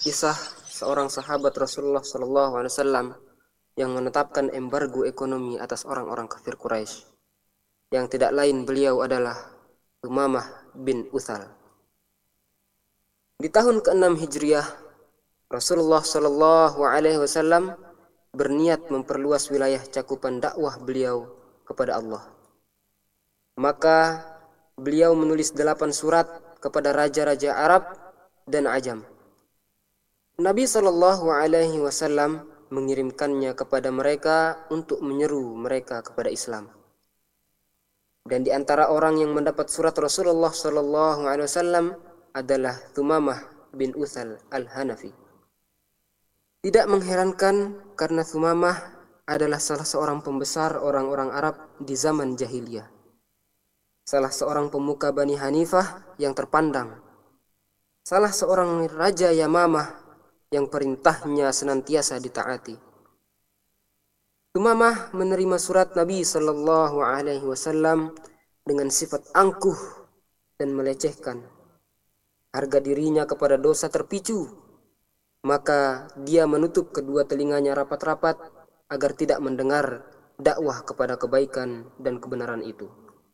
Kisah seorang sahabat Rasulullah SAW yang menetapkan embargo ekonomi atas orang-orang kafir Quraisy. Yang tidak lain beliau adalah Thumamah bin Uthal. Di tahun ke-6 Hijriah, Rasulullah SAW berniat memperluas wilayah cakupan dakwah beliau kepada Allah. Maka beliau menulis 8 surat kepada raja-raja Arab dan Ajam. Nabi SAW mengirimkannya kepada mereka untuk menyeru mereka kepada Islam. Dan di antara orang yang mendapat surat Rasulullah SAW adalah Thumamah bin Uthal al-Hanafi. Tidak mengherankan karena Thumamah adalah salah seorang pembesar orang-orang Arab di zaman jahiliyah. Salah seorang pemuka Bani Hanifah yang terpandang. Salah seorang raja Yamamah yang perintahnya senantiasa ditaati. Thumamah menerima surat Nabi SAW dengan sifat angkuh dan melecehkan. Harga dirinya kepada dosa terpicu, maka dia menutup kedua telinganya rapat-rapat agar tidak mendengar dakwah kepada kebaikan dan kebenaran itu.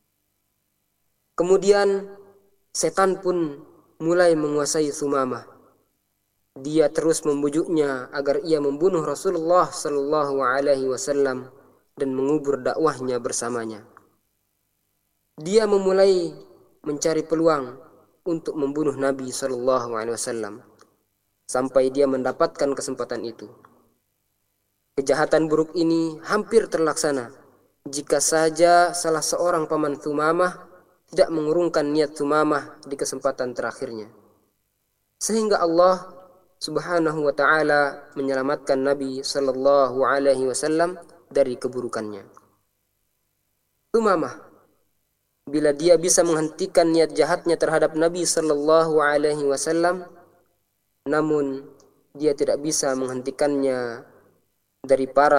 Kemudian setan pun mulai menguasai Thumamah. Dia terus membujuknya agar ia membunuh Rasulullah SAW dan mengubur dakwahnya bersamanya. Dia memulai mencari peluang untuk membunuh Nabi SAW sampai dia mendapatkan kesempatan itu. Kejahatan buruk ini hampir terlaksana jika saja salah seorang paman Thumamah tidak mengurungkan niat Thumamah di kesempatan terakhirnya. Sehingga Allah Subhanahu wa ta'ala menyelamatkan Nabi SAW dari keburukannya. Thumamah, bila dia bisa menghentikan niat jahatnya terhadap Nabi SAW, namun dia tidak bisa menghentikannya dari para